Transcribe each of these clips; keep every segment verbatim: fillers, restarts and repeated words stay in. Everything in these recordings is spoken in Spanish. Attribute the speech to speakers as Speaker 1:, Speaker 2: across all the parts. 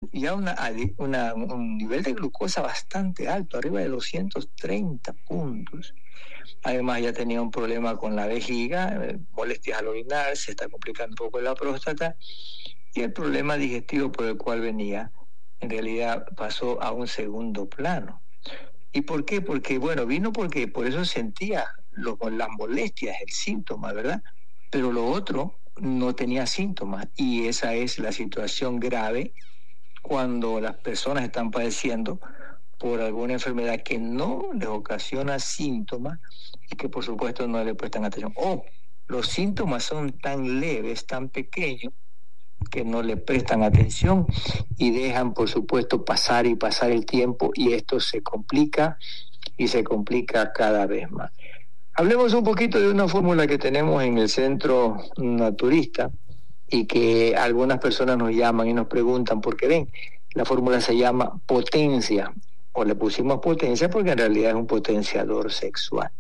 Speaker 1: ya una, una, un nivel de glucosa bastante alto, arriba de doscientos treinta puntos. Además ya tenía un problema con la vejiga, eh, molestias al orinar, se está complicando un poco la próstata, y el problema digestivo por el cual venía, en realidad pasó a un segundo plano. ¿Y por qué? Porque, bueno, vino porque por eso sentía lo, las molestias, el síntoma, ¿verdad? Pero lo otro no tenía síntomas, y esa es la situación grave cuando las personas están padeciendo por alguna enfermedad que no les ocasiona síntomas y que por supuesto no le prestan atención. O los síntomas son tan leves, tan pequeños, que no le prestan atención y dejan por supuesto pasar y pasar el tiempo, y esto se complica y se complica cada vez más. Hablemos un poquito de una fórmula que tenemos en el Centro Naturista y que algunas personas nos llaman y nos preguntan, porque ven, la fórmula se llama Potencia, o le pusimos Potencia porque en realidad es un potenciador sexual.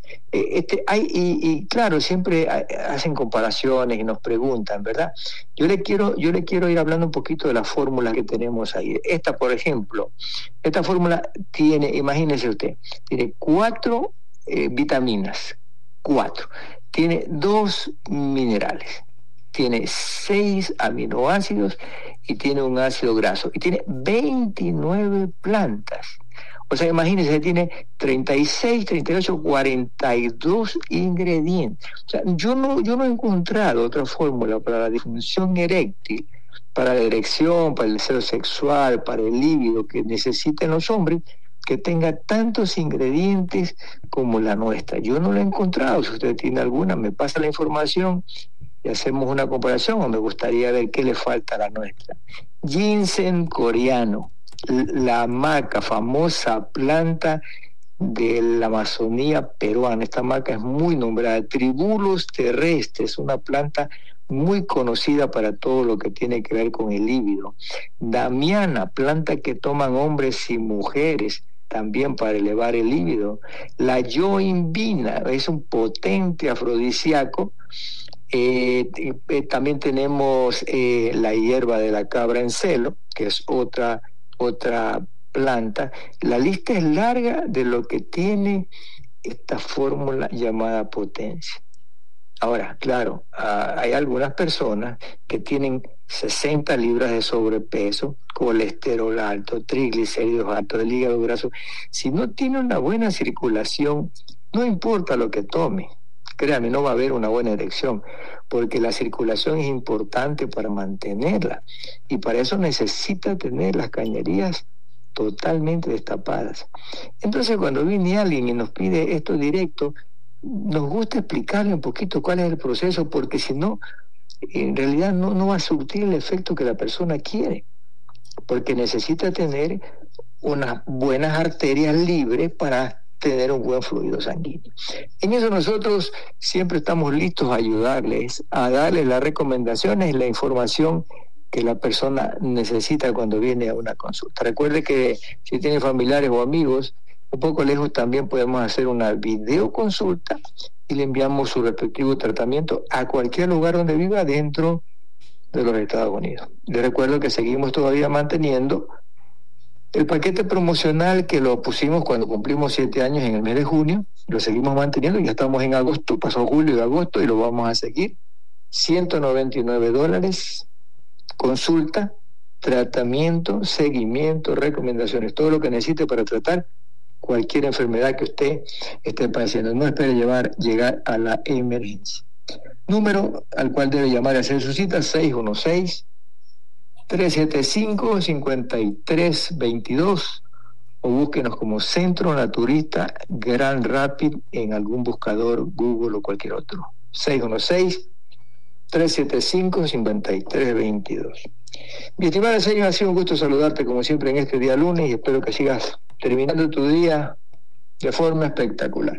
Speaker 1: Este, hay, y, y claro, siempre hacen comparaciones y nos preguntan, ¿verdad? Yo le quiero, yo le quiero ir hablando un poquito de la fórmula que tenemos ahí. Esta, por ejemplo, esta fórmula tiene, imagínese usted, tiene cuatro eh, vitaminas, cuatro. Tiene dos minerales, tiene seis aminoácidos y tiene un ácido graso. Y tiene veintinueve plantas. O sea, imagínense, tiene treinta y seis, treinta y ocho, cuarenta y dos ingredientes. O sea, yo no, yo no he encontrado otra fórmula para la disfunción eréctil, para la erección, para el deseo sexual, para el líbido que necesitan los hombres, que tenga tantos ingredientes como la nuestra. Yo no la he encontrado. Si usted tiene alguna, me pasa la información y hacemos una comparación, o me gustaría ver qué le falta a la nuestra. Ginseng coreano, la maca, famosa planta de la Amazonía peruana. Esta maca es muy nombrada. Tribulus terrestres, una planta muy conocida para todo lo que tiene que ver con el líbido. Damiana, planta que toman hombres y mujeres también para elevar el líbido. La yoimbina es un potente afrodisíaco. Eh, eh, también tenemos eh, la hierba de la cabra en celo, que es otra otra planta. La lista es larga de lo que tiene esta fórmula llamada Potencia. Ahora, claro, uh, hay algunas personas que tienen sesenta libras de sobrepeso, colesterol alto, triglicéridos altos, el hígado graso. Si no tiene una buena circulación, no importa lo que tome, créame, no va a haber una buena erección, porque la circulación es importante para mantenerla, y para eso necesita tener las cañerías totalmente destapadas. Entonces, cuando viene alguien y nos pide esto directo, nos gusta explicarle un poquito cuál es el proceso, porque si no, en realidad no, no va a surtir el efecto que la persona quiere, porque necesita tener unas buenas arterias libres para tener un buen fluido sanguíneo. En eso nosotros siempre estamos listos a ayudarles, a darles las recomendaciones y la información que la persona necesita cuando viene a una consulta. Recuerde que si tiene familiares o amigos un poco lejos, también podemos hacer una videoconsulta y le enviamos su respectivo tratamiento a cualquier lugar donde viva dentro de los Estados Unidos. Les recuerdo que seguimos todavía manteniendo el paquete promocional que lo pusimos cuando cumplimos siete años en el mes de junio. Lo seguimos manteniendo, ya estamos en agosto, pasó julio y agosto y lo vamos a seguir. ciento noventa y nueve dólares, consulta, tratamiento, seguimiento, recomendaciones, todo lo que necesite para tratar cualquier enfermedad que usted esté padeciendo. No espere llevar, llegar a la emergencia. Número al cual debe llamar y hacer su cita: seis uno seis, tres siete cinco, cinco tres dos dos, o búsquenos como Centro Naturista Grand Rapid en algún buscador, Google o cualquier otro. seis uno seis, tres siete cinco, cinco tres dos dos. Mi estimada señora, ha sido un gusto saludarte como siempre en este día lunes, y espero que sigas terminando tu día de forma espectacular.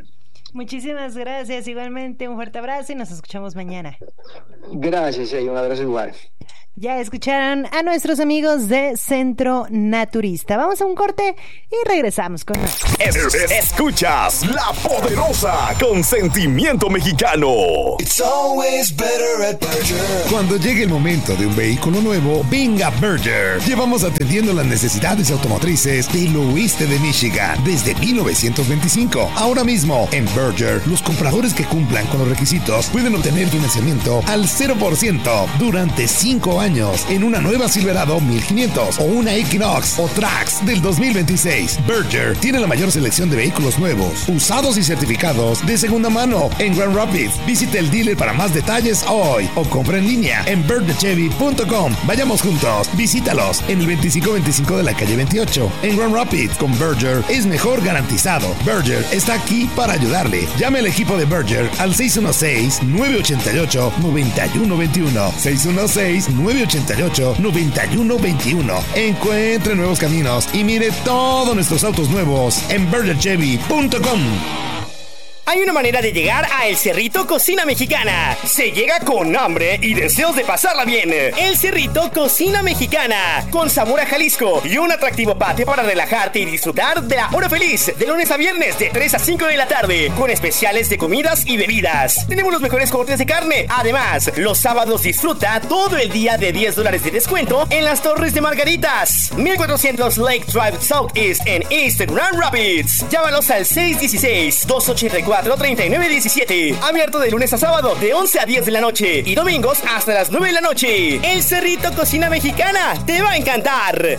Speaker 2: Muchísimas gracias, igualmente un fuerte abrazo y nos escuchamos mañana.
Speaker 1: Gracias, y un abrazo igual.
Speaker 2: Ya escucharon a nuestros amigos de Centro Naturista. Vamos a un corte y regresamos con más.
Speaker 3: Es, es, escuchas La Poderosa con sentimiento mexicano.
Speaker 4: It's always better at Berger.
Speaker 5: Cuando llegue el momento de un vehículo nuevo, venga Berger. Llevamos atendiendo las necesidades automotrices del oeste de Michigan desde mil novecientos veinticinco. Ahora mismo, en Berger, los compradores que cumplan con los requisitos pueden obtener financiamiento al cero por ciento durante cinco años en una nueva Silverado mil quinientos o una Equinox o Trax del dos mil veintiséis. Berger tiene la mayor selección de vehículos nuevos, usados y certificados de segunda mano en Grand Rapids. Visite el dealer para más detalles hoy o compra en línea en berger chevy punto com. Vayamos juntos, visítalos en el veinticinco veinticinco de la calle veintiocho en Grand Rapids. Con Berger es mejor garantizado. Berger está aquí para ayudarle. Llame al equipo de Berger al seis uno seis, nueve ocho ocho, nueve uno dos uno. seis uno seis, nueve ocho ocho, nueve uno dos uno. Encuentre nuevos caminos y mire todos nuestros autos nuevos en berger chevy punto com.
Speaker 6: Hay una manera de llegar a El Cerrito Cocina Mexicana. Se llega con hambre y deseos de pasarla bien. El Cerrito Cocina Mexicana, con sabor a Jalisco y un atractivo patio para relajarte y disfrutar de la hora feliz. De lunes a viernes, de tres a cinco de la tarde, con especiales de comidas y bebidas. Tenemos los mejores cortes de carne. Además, los sábados disfruta todo el día de diez dólares de descuento en las Torres de Margaritas. mil cuatrocientos Lake Drive Southeast en East Grand Rapids. Llámalos al seis uno seis, dos ocho cuatro, tres nueve uno siete. Abierto de lunes a sábado de once a diez de la noche y domingos hasta las nueve de la noche. El Cerrito Cocina Mexicana te va a encantar.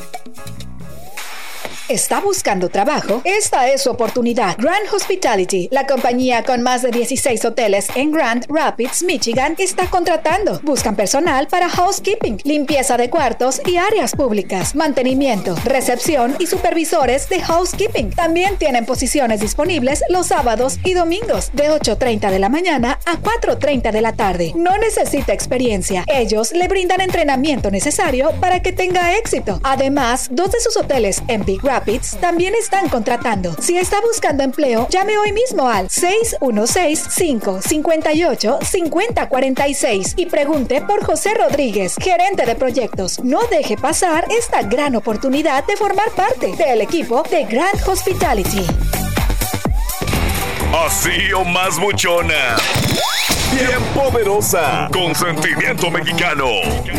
Speaker 7: ¿Está buscando trabajo? Esta es su oportunidad. Grand Hospitality, la compañía con más de dieciséis hoteles en Grand Rapids, Michigan, está contratando. Buscan personal para housekeeping, limpieza de cuartos y áreas públicas, mantenimiento, recepción y supervisores de housekeeping. También tienen posiciones disponibles los sábados y domingos de ocho treinta de la mañana a cuatro treinta de la tarde. No necesita experiencia. Ellos le brindan entrenamiento necesario para que tenga éxito. Además, dos de sus hoteles en Big Rapids también están contratando. Si está buscando empleo, llame hoy mismo al seis uno seis, cinco cinco ocho, cinco cero cuatro seis y pregunte por José Rodríguez, gerente de proyectos. No deje pasar esta gran oportunidad de formar parte del equipo de Grand Hospitality.
Speaker 3: Así o más buchona. Bien poderosa. Con sentimiento mexicano.